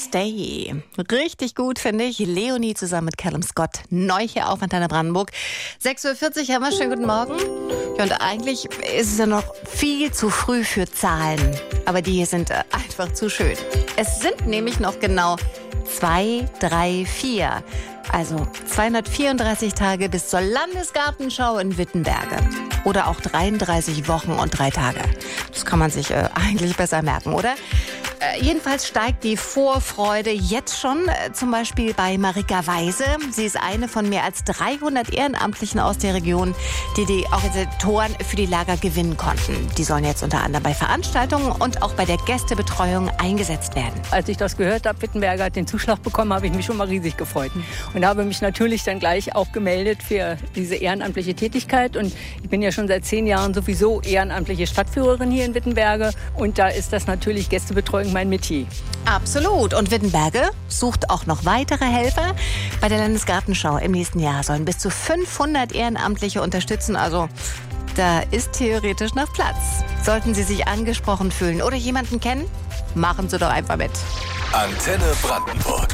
Stay. Richtig gut, finde ich. Leonie zusammen mit Callum Scott. Neu hier auf Antenne Brandenburg. 6.40 Uhr haben wir. Schönen guten Morgen. Ja, und eigentlich ist es ja noch viel zu früh für Zahlen. Aber die hier sind einfach zu schön. Es sind nämlich noch genau 2, 3, 4. Also 234 Tage bis zur Landesgartenschau in Wittenberge. Oder auch 33 Wochen und 3 Tage. Das kann man sich eigentlich besser merken, oder? Jedenfalls steigt die Vorfreude jetzt schon, zum Beispiel bei Marika Weise. Sie ist eine von mehr als 300 Ehrenamtlichen aus der Region, die die Organisatoren für die Lager gewinnen konnten. Die sollen jetzt unter anderem bei Veranstaltungen und auch bei der Gästebetreuung eingesetzt werden. Als ich das gehört habe, Wittenberger hat den Zuschlag bekommen, habe ich mich schon mal riesig gefreut. Und habe mich natürlich dann gleich auch gemeldet für diese ehrenamtliche Tätigkeit. Und ich bin ja schon seit 10 Jahren sowieso ehrenamtliche Stadtführerin hier in Wittenberge. Und da ist das natürlich Gästebetreuung mein Metier. Absolut. Und Wittenberge sucht auch noch weitere Helfer. Bei der Landesgartenschau im nächsten Jahr sollen bis zu 500 Ehrenamtliche unterstützen. Also da ist theoretisch noch Platz. Sollten Sie sich angesprochen fühlen oder jemanden kennen, machen Sie doch einfach mit. Antenne Brandenburg.